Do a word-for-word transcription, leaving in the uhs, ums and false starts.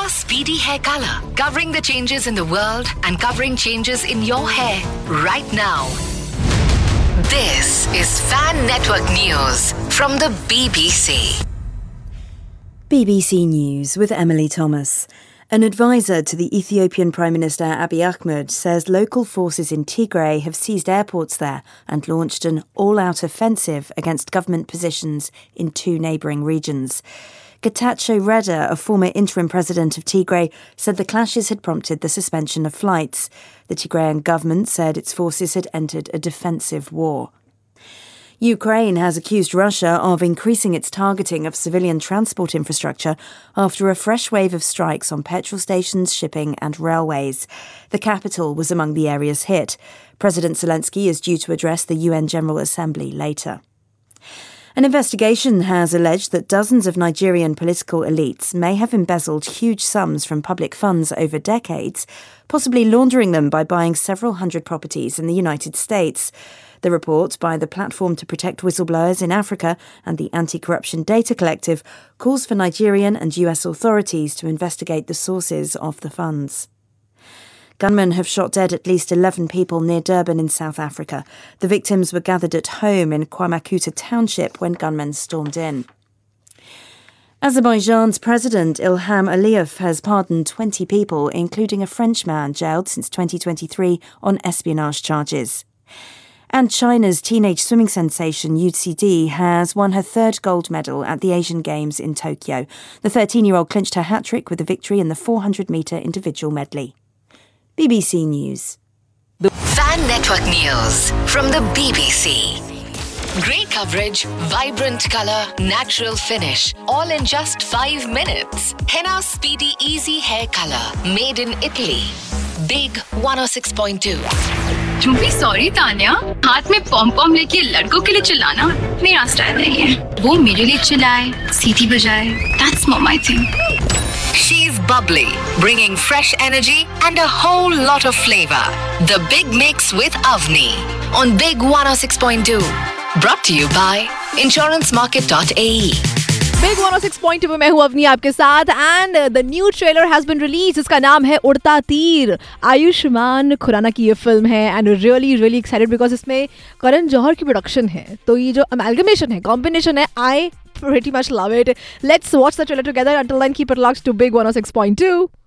Speedy Hair Color, covering the changes in the world and covering changes in your hair right now. This is Fan Network News from the B B C. B B C News with Emily Thomas. An advisor to the Ethiopian Prime Minister Abiy Ahmed says local forces in Tigray have seized airports there and launched an all-out offensive against government positions in two neighbouring regions. Getachew Reda, a former interim president of Tigray, said the clashes had prompted the suspension of flights. The Tigrayan government said its forces had entered a defensive war. Ukraine has accused Russia of increasing its targeting of civilian transport infrastructure after a fresh wave of strikes on petrol stations, shipping and railways. The capital was among the areas hit. President Zelensky is due to address the U N General Assembly later. An investigation has alleged that dozens of Nigerian political elites may have embezzled huge sums from public funds over decades, possibly laundering them by buying several hundred properties in the United States. The report by the Platform to Protect Whistleblowers in Africa and the Anti-Corruption Data Collective calls for Nigerian and U S authorities to investigate the sources of the funds. Gunmen have shot dead at least eleven people near Durban in South Africa. The victims were gathered at home in Kwamakuta Township when gunmen stormed in. Azerbaijan's President Ilham Aliyev has pardoned twenty people, including a Frenchman jailed since twenty twenty-three on espionage charges. And China's teenage swimming sensation U C D has won her third gold medal at the Asian Games in Tokyo. The thirteen-year-old clinched her hat-trick with a victory in the four hundred metre individual medley. B B C News. The Fan Network News from the B B C. Great coverage, vibrant colour, natural finish, all in just five minutes. Henna Speedy Easy Hair Color, made in Italy. Big one oh six point two. चुम्पी sorry Tanya, हाथ में पॉम पॉम लेके लड़कों के लिए चिल्लाना मेरा style नहीं है। वो मेरे लिए चिल्लाए, सीटी बजाए, that's not my thing. She's bubbly, bringing fresh energy and a whole lot of flavor. The Big Mix with Avni on Big one oh six point two. Brought to you by insurance market dot a e. Big one O six point two पे मैं हूँ अवनी आपके साथ and the new trailer has been release. इसका नाम है उड़ता तीर. आयुष्मान खुराना की ये फिल्म है and really really excited because इसमें करण जौहर की प्रोडक्शन है. तो ये जो अमेलगमेशन है, कॉम्बिनेशन है, आई pretty much love it. Let's watch the trailer together. Until then, keep it locked to Big one oh six point two.